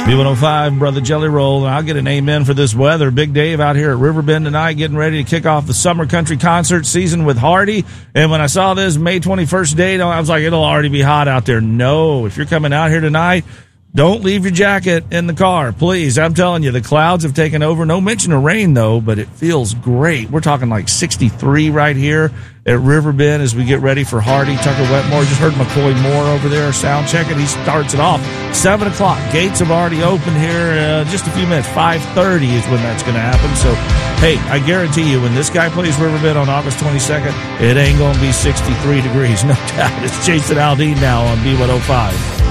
B105, Brother Jelly Roll, and I'll get an amen for this weather. Big Dave out here at Riverbend tonight, getting ready to kick off the summer country concert season with Hardy. And when I saw this May 21st date, I was like, it'll already be hot out there. No, if you're coming out here tonight, don't leave your jacket in the car, please. I'm telling you, the clouds have taken over. No mention of rain, though, but it feels great. We're talking like 63 right here at Riverbend as we get ready for Hardy. Tucker Wetmore, just heard McCoy Moore over there sound checking. He starts it off 7 o'clock. Gates have already opened here just a few minutes. 5:30 is when that's going to happen. So, hey, I guarantee you, when this guy plays Riverbend on August 22nd, it ain't going to be 63 degrees. No doubt. It's Jason Aldean now on B105.